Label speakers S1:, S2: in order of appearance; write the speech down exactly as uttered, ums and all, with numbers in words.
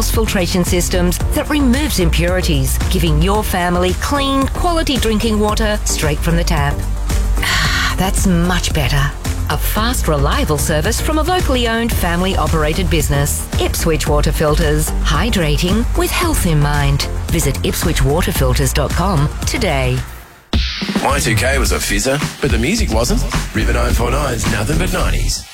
S1: in-house filtration systems that removes impurities, giving your family clean, quality drinking water straight from the tap. That's much better. A fast, reliable service from a locally owned, family-operated business. Ipswich Water Filters. Hydrating with health in mind. Visit ipswich water filters dot com today.
S2: Y two K was a fizzer, but the music wasn't. River nine four nine's nothing but nineties.